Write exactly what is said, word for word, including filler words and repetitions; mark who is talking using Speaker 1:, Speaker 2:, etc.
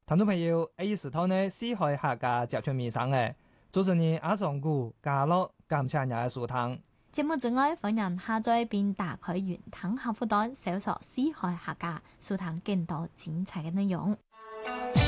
Speaker 1: 聽眾朋友，呢時套呢四海客家集團面上嘅主持人阿上古加樂感謝日嘅收聽。
Speaker 2: 節目之外，歡迎下載並打開雲聽客戶端，搜索四海客家，收聽更多精彩嘅內容。